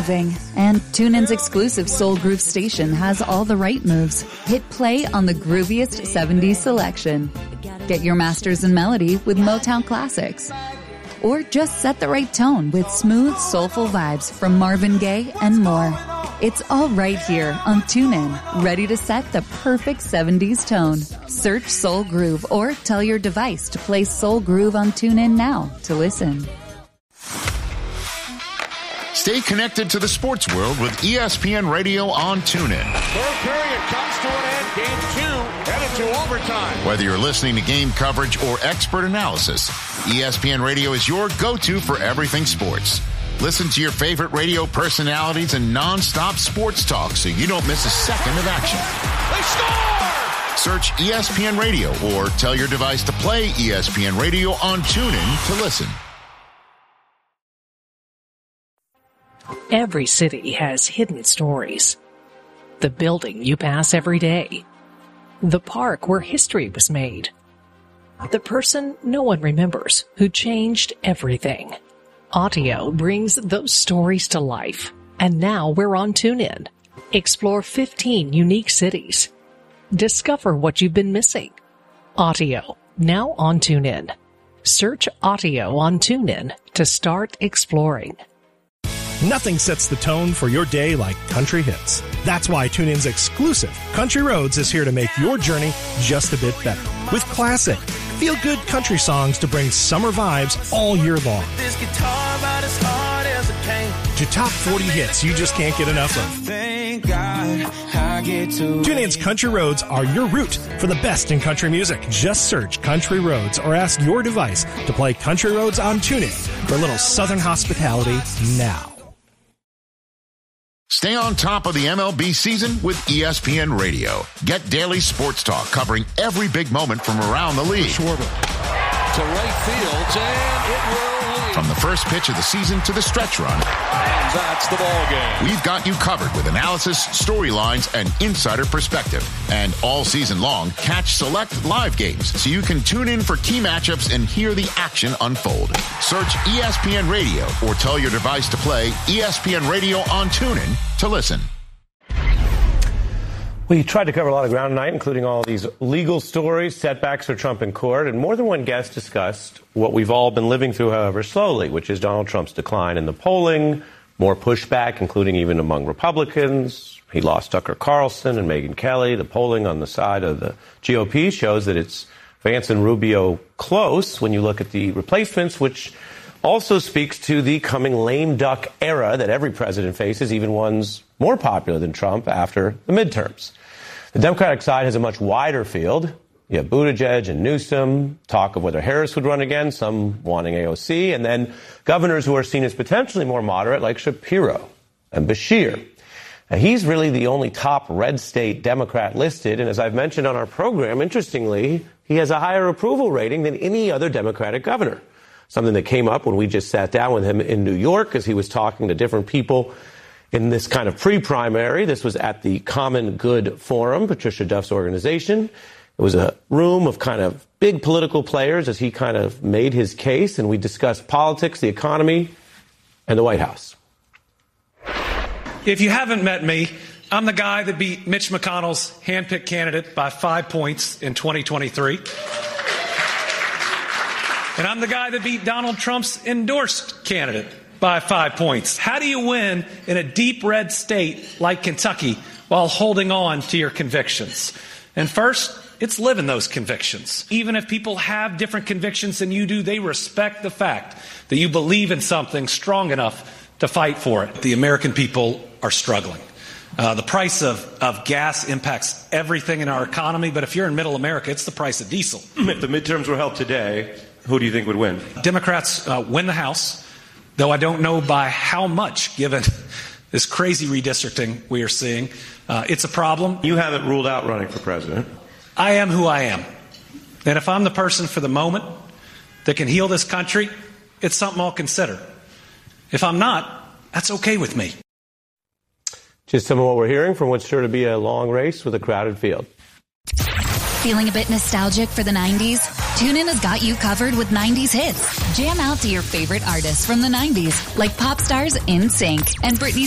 moving. And TuneIn's exclusive Soul Groove station has all the right moves. Hit play on the grooviest 70s selection. Get your masters in melody with Motown classics. Or just set the right tone with smooth, soulful vibes from Marvin Gaye and more. It's all right here on TuneIn, ready to set the perfect 70s tone. Search Soul Groove or tell your device to play Soul Groove on TuneIn now to listen. Stay connected to the sports world with ESPN Radio on TuneIn. Third period comes to an end. Game 2 headed to overtime. Whether you're listening to game coverage or expert analysis, ESPN Radio is your go-to for everything sports. Listen to your favorite radio personalities and non-stop sports talk so you don't miss a second of action. They score! Search ESPN Radio or tell your device to play ESPN Radio on TuneIn to listen. Every city has hidden stories. The building you pass every day. The park where history was made. The person no one remembers who changed everything. Audio brings those stories to life. And now we're on TuneIn. Explore 15 unique cities. Discover what you've been missing. Audio, now on TuneIn. Search Audio on TuneIn to start exploring. Nothing sets the tone for your day like country hits. That's why TuneIn's exclusive Country Roads is here to make your journey just a bit better. With classic, feel-good country songs to bring summer vibes all year long. This guitar about as hard as a pain. To top 40 hits you just can't get enough of. Thank God I get to. TuneIn's Country Roads are your route for the best in country music. Just search Country Roads or ask your device to play Country Roads on TuneIn for a little southern hospitality now. Stay on top of the MLB season with ESPN Radio. Get daily sports talk covering every big moment from around the league. Schwarber to right field, and it will lead. From the first pitch of the season to the stretch run. And that's the ball game. We've got you covered with analysis, storylines, and insider perspective. And all season long, catch select live games so you can tune in for key matchups and hear the action unfold. Search ESPN Radio or tell your device to play ESPN Radio on TuneIn to listen. We tried to cover a lot of ground tonight, including all these legal stories, setbacks for Trump in court, and more than one guest discussed what we've all been living through, however slowly, which is Donald Trump's decline in the polling, more pushback, including even among Republicans. He lost Tucker Carlson and Megyn Kelly. The polling on the side of the GOP shows that it's Vance and Rubio close when you look at the replacements, which also speaks to the coming lame duck era that every president faces, even ones more popular than Trump after the midterms. The Democratic side has a much wider field. You have Buttigieg and Newsom, talk of whether Harris would run again, some wanting AOC, and then governors who are seen as potentially more moderate like Shapiro and Beshear. Now, he's really the only top red state Democrat listed, and as I've mentioned on our program, interestingly, he has a higher approval rating than any other Democratic governor. Something that came up when we just sat down with him in New York as he was talking to different people in this kind of pre-primary. This was at the Common Good Forum, Patricia Duff's organization. It was a room of kind of big political players as he kind of made his case, and we discussed politics, the economy, and the White House. If you haven't met me, I'm the guy that beat Mitch McConnell's handpicked candidate by 5 points in 2023. And I'm the guy that beat Donald Trump's endorsed candidate by 5 points. How do you win in a deep red state like Kentucky while holding on to your convictions? And first, it's living those convictions. Even if people have different convictions than you do, they respect the fact that you believe in something strong enough to fight for it. The American people are struggling. The price of gas impacts everything in our economy, but if you're in middle America, it's the price of diesel. If the midterms were held today, who do you think would win? Democrats win the House, though I don't know by how much, given this crazy redistricting we are seeing. It's a problem. You haven't ruled out running for president. I am who I am. And if I'm the person for the moment that can heal this country, it's something I'll consider. If I'm not, that's okay with me. Just some of what we're hearing from what's sure to be a long race with a crowded field. Feeling a bit nostalgic for the 90s? TuneIn has got you covered with 90s hits. Jam out to your favorite artists from the 90s, like pop stars NSYNC and Britney